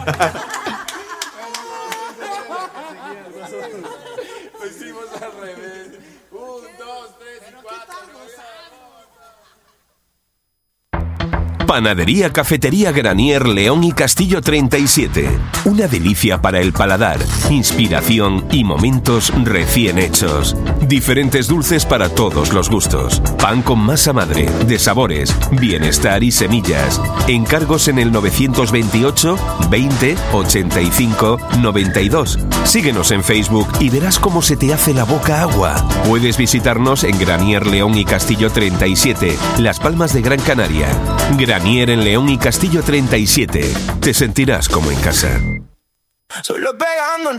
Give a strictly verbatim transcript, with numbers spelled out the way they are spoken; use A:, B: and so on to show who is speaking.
A: Lo hicimos al revés. Un, dos, tres y cuatro.
B: Panadería Cafetería Granier León y Castillo treinta y siete. Una delicia para el paladar, inspiración y momentos recién hechos. Diferentes dulces para todos los gustos. Pan con masa madre, de sabores, bienestar y semillas. Encargos en el novecientos veintiocho, veinte, ochenta y cinco, noventa y dos. Síguenos en Facebook y verás cómo se te hace la boca agua. Puedes visitarnos en Granier León y Castillo treinta y siete, Las Palmas de Gran Canaria. Granier en León y Castillo treinta y siete. Te sentirás como en casa.
C: Solo pegando